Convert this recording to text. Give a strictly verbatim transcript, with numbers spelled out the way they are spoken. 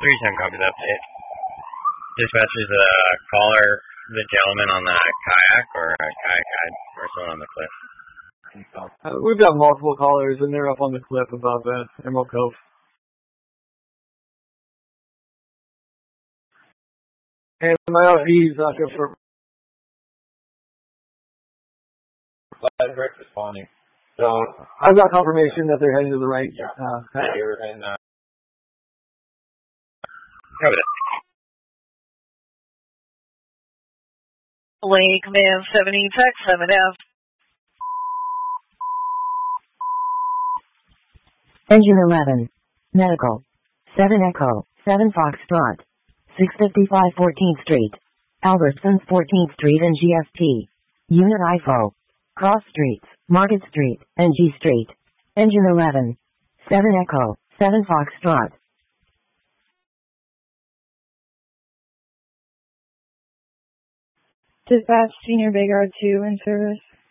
three ten, copy that. Dispatch is a caller, the gentleman on the kayak, or a kayak guide, or someone on the cliff? Uh, we've got multiple callers, and they're up on the cliff above uh, Emerald Cove. And my he's uh, for direct responding. So I've got confirmation that they're heading to the right. Uh, here and uh, Copy that. Lake Command seventy, text seven F. Engine eleven. Medical. seven Echo. seven Foxtrot. six fifty-five fourteenth Street. Albertsons fourteenth Street and G S T. Unit I F O. Cross Streets, Market Street, and G Street. Engine eleven. seven Echo. seven Foxtrot. Dispatch Senior Bayguard two in service.